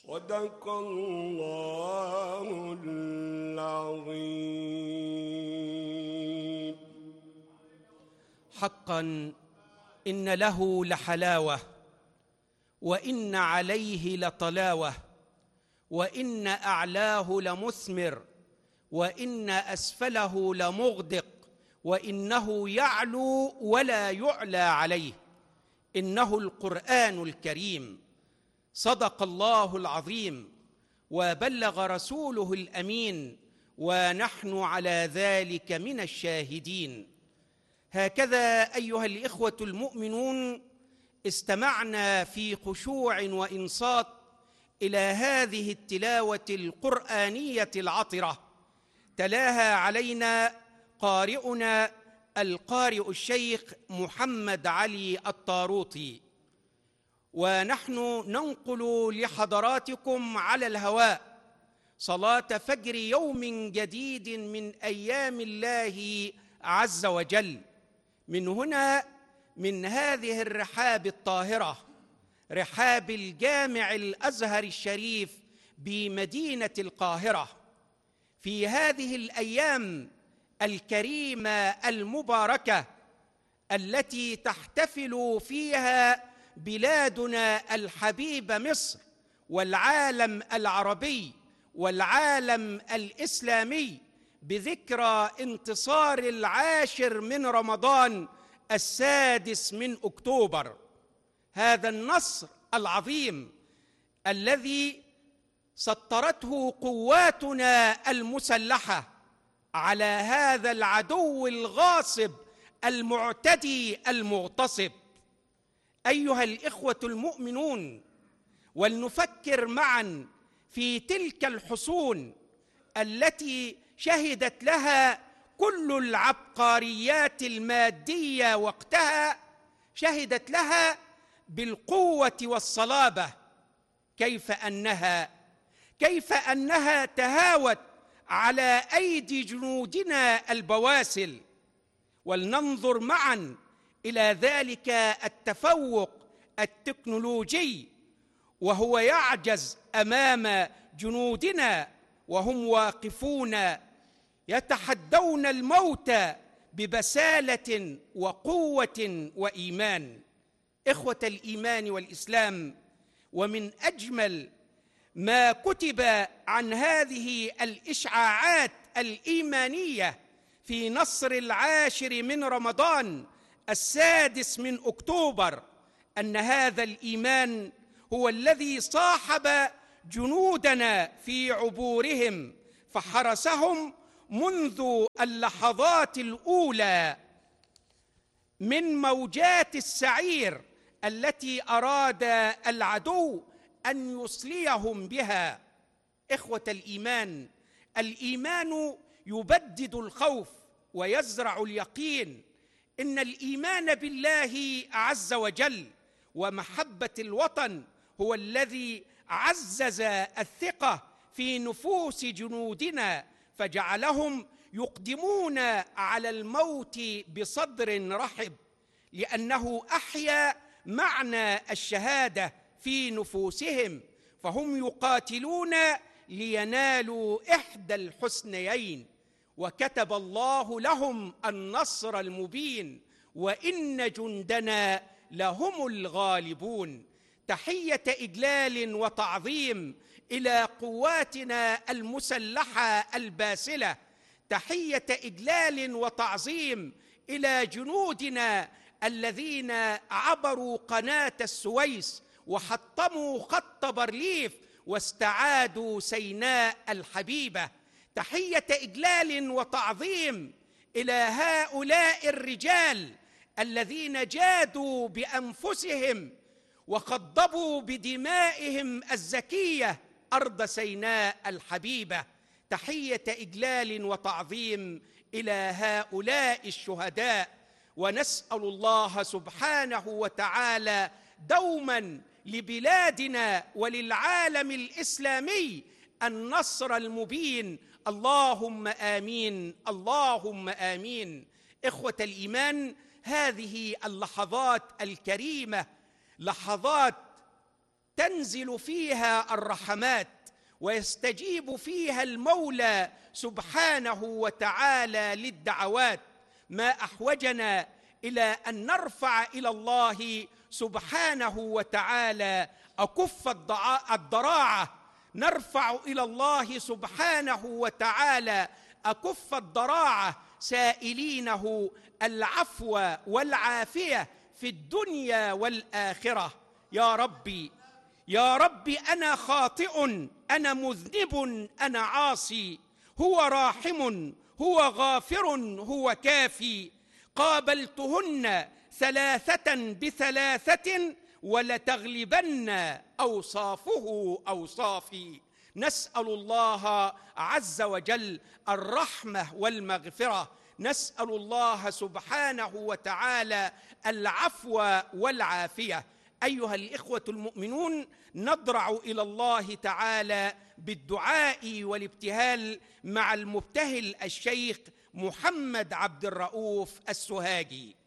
صدق الله العظيم. حقا إن له لحلاوة، وإن عليه لطلاوة، وإن أعلاه لمثمر، وإن أسفله لمغدق، وإنه يعلو ولا يعلى عليه. إنه القرآن الكريم. صدق الله العظيم وبلغ رسوله الأمين، ونحن على ذلك من الشاهدين. هكذا أيها الإخوة المؤمنون استمعنا في خشوع وإنصات إلى هذه التلاوة القرآنية العطرة، تلاها علينا قارئنا القارئ الشيخ محمد علي الطاروطي، ونحن ننقل لحضراتكم على الهواء صلاة فجر يوم جديد من أيام الله عز وجل، من هنا من هذه الرحاب الطاهرة، رحاب الجامع الأزهر الشريف بمدينة القاهرة، في هذه الأيام الكريمة المباركة التي تحتفل فيها بلادنا الحبيبة مصر والعالم العربي والعالم الإسلامي بذكرى انتصار 10 من رمضان 6 من أكتوبر. هذا النصر العظيم الذي سطرته قواتنا المسلحة على هذا العدو الغاصب المعتدي المغتصب. أيها الإخوة المؤمنون، ولنفكر معا في تلك الحصون التي شهدت لها كل العبقريات المادية وقتها، شهدت لها بالقوة والصلابة، كيف أنها تهاوت على أيدي جنودنا البواسل. ولننظر معا إلى ذلك التفوق التكنولوجي وهو يعجز أمام جنودنا، وهم واقفون يتحدون الموت ببسالة وقوة وإيمان. إخوة الإيمان والإسلام، ومن أجمل ما كتب عن هذه الإشعاعات الإيمانية في نصر 10 من رمضان 6 من أكتوبر أن هذا الإيمان هو الذي صاحب جنودنا في عبورهم، فحرسهم منذ اللحظات الأولى من موجات السعير التي أراد العدو أن يصليهم بها. إخوة الإيمان، الإيمان يبدد الخوف ويزرع اليقين. إن الإيمان بالله عز وجل ومحبة الوطن هو الذي عزز الثقة في نفوس جنودنا، فجعلهم يقدمون على الموت بصدر رحب، لأنه أحيا معنى الشهادة في نفوسهم، فهم يقاتلون لينالوا إحدى الحسنيين، وكتب الله لهم النصر المبين، وإن جندنا لهم الغالبون. تحية إجلال وتعظيم إلى قواتنا المسلحة الباسلة، تحية إجلال وتعظيم إلى جنودنا الذين عبروا قناة السويس وحطموا خط بارليف واستعادوا سيناء الحبيبة. تحية إجلال وتعظيم إلى هؤلاء الرجال الذين جادوا بأنفسهم وخضبوا بدمائهم الزكية أرض سيناء الحبيبة. تحية إجلال وتعظيم إلى هؤلاء الشهداء، ونسأل الله سبحانه وتعالى دوما لبلادنا وللعالم الإسلامي النصر المبين. اللهم آمين، اللهم آمين. إخوة الإيمان، هذه اللحظات الكريمة لحظات تنزل فيها الرحمات ويستجيب فيها المولى سبحانه وتعالى للدعوات. ما أحوجنا إلى أن نرفع إلى الله سبحانه وتعالى أكف الضراعة، نرفع إلى الله سبحانه وتعالى أكف الضراعة سائلينه العفو والعافية في الدنيا والآخرة. يا ربي يا ربي، أنا خاطئ، أنا مذنب، أنا عاصي، هو راحم، هو غافر، هو كافي. قابلتهن ثلاثة بثلاثة ولتغلبن أوصافه أوصافي. نسأل الله عز وجل الرحمة والمغفرة، نسأل الله سبحانه وتعالى العفو والعافية. أيها الإخوة المؤمنون، نضرع إلى الله تعالى بالدعاء والابتهال مع المبتهل الشيخ محمد عبد الرؤوف السوهاجي.